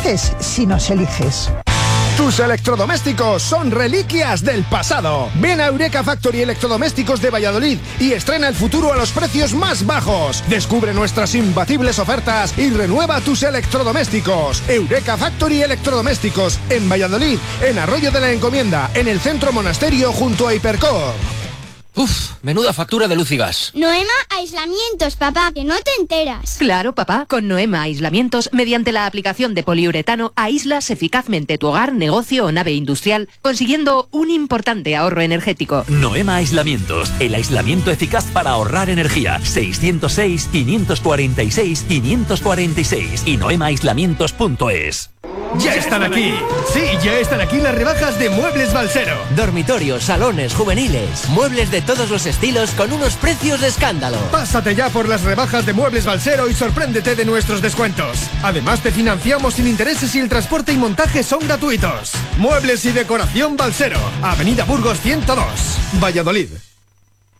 haces si nos eliges? Tus electrodomésticos son reliquias del pasado. Ven a Eureka Factory Electrodomésticos de Valladolid y estrena el futuro a los precios más bajos. Descubre nuestras imbatibles ofertas y renueva tus electrodomésticos. Eureka Factory Electrodomésticos en Valladolid, en Arroyo de la Encomienda, en el Centro Monasterio junto a Hipercor. Uf, menuda factura de luz y gas. Noema Aislamientos, papá, que no te enteras. Claro, papá, con Noema Aislamientos, mediante la aplicación de poliuretano, aíslas eficazmente tu hogar, negocio o nave industrial, consiguiendo un importante ahorro energético. Noema Aislamientos, el aislamiento eficaz para ahorrar energía. 606-546-546 y noemaaislamientos.es. ¡Ya están aquí! Sí, ya están aquí las rebajas de Muebles Balsero. Dormitorios, salones, juveniles, muebles de todos los estilos con unos precios de escándalo. Pásate ya por las rebajas de Muebles Balsero y sorpréndete de nuestros descuentos. Además te financiamos sin intereses y el transporte y montaje son gratuitos. Muebles y decoración Balsero, Avenida Burgos 102, Valladolid.